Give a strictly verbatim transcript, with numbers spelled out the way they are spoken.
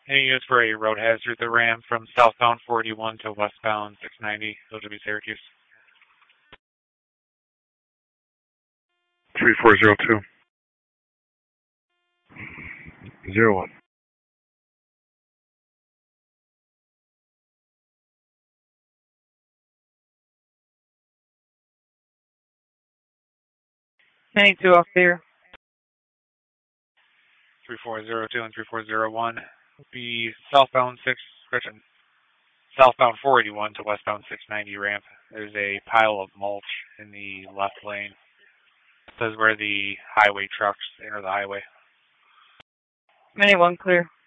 Any units for a road hazard, the Ram from southbound forty-one to westbound six ninety, O W Syracuse. three four zero two. Zero one. Heading two off clear. three four zero two and three four zero one will be southbound six, correction, southbound four eighty-one to westbound six ninety ramp. There's a pile of mulch in the left lane. This is where the highway trucks enter the highway. Minute one clear.